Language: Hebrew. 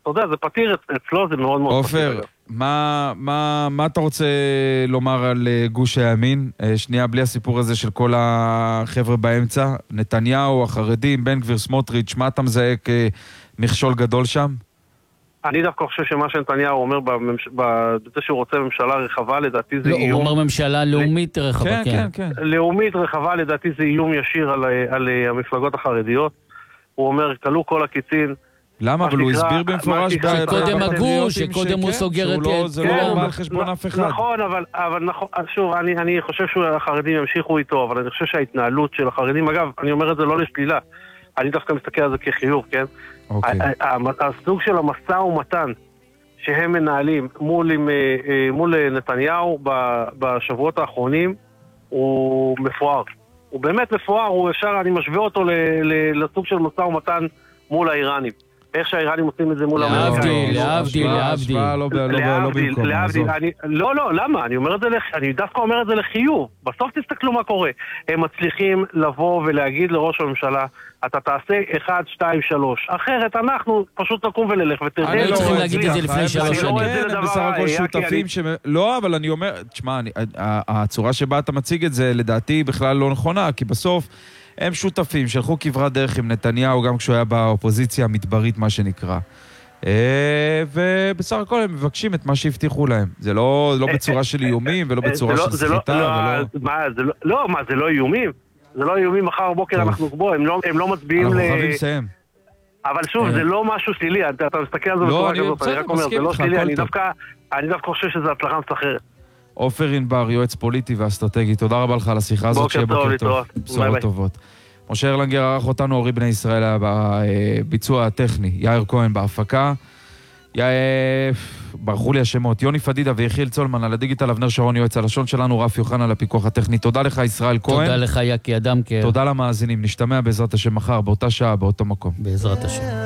אתה יודע, זה פתיר אצלו, זה מאוד מאוד פתיר. עופר, מה אתה רוצה לומר על גוש הימין? שנייה, בלי הסיפור הזה של כל החבר'ה באמצע, נתניהו, החרדים, בן גביר, סמוטריץ', מה אתה מזהה כמכשול גדול שם? אני דווקא חושב שמה שנתניהו אומר בזה שהוא רוצה ממשלה רחבה, לדעתי זה איום. לא, הוא אומר ממשלה לאומית רחבה, כן. לאומית רחבה, לדעתי זה איום ישיר על המפלגות החרדיות. הוא אומר, כלו כל הקיצין. למה? אבל הוא הסביר במפורש שקודם הגוש, שקודם הוא סוגר את זה לא בא על חשבון אף אחד. נכון, אבל שוב, אני חושב שהחרדים ימשיכו איתו, אבל אני חושב שההתנהלות של החרדים, אגב, אני אומר את זה לא לשלילה, אני דווקא מסתכל על זה כחיוב, כן? הסוג של המשא ומתן שהם מנהלים מול נתניהו בשבועות האחרונים הוא מפואר. הוא באמת מפואר, הוא ישר, אני משווה אותו לסוג של משא ומתן מול האיראנים. איך שהאיראנים עושים את זה מול האמריקאים. להבדיל. לא, למה? אני דווקא אומר את זה לחיוב. בסוף תסתכלו מה קורה. הם מצליחים לבוא ולהגיד לראש הממשלה, אתה תעשה 1, 2, 3. אחרת אנחנו פשוט נקום וללך ותראה. אני צריכים להגיד את זה לפני 3 שנים. הם בסך הכל שותפים לא, אבל אני אומר, תשמע, הצורה שבה אתה מציג את זה לדעתי בכלל לא נכונה, כי בסוף הם שותפים, שלחו כברת דרך עם נתניהו גם כשהוא היה באופוזיציה המדברית מה שנקרא. ובסך הכל הם מבקשים את מה שהבטיחו להם. זה לא בצורה של איומים ולא בצורה של סחיטה. זה לא איומים? זה לא איומים, מחר בבוקר אנחנו בו, הם לא מצביעים אנחנו חייבים לסיים. אבל שוב, זה לא משהו שלילי, אתה מסתכל על זה בצורה כזאת, אני רק אומר, זה לא שלילי, אני דווקא חושב שזה הצלחה מסחררת. עופר ענבר, יועץ פוליטי ואסטרטגי, תודה רבה לך על השיחה הזאת, שיהיה בוקר טוב, בשורות טובות. משה ארלנגר ערך אותנו, אורי בני ישראל היה בביצוע הטכני, יאיר כהן בהפקה, ברחו לי השמות, יוני פדידה ויחיל צולמן על הדיגיטל, אבנר שרון יועץ הלשון שלנו, רף יוחנן על הפיקוח הטכני. תודה לך ישראל כהן. תודה לך יקי אדם. תודה למאזינים, נשתמע בעזרת השם מחר, באותה שעה, באותו מקום. בעזרת השם.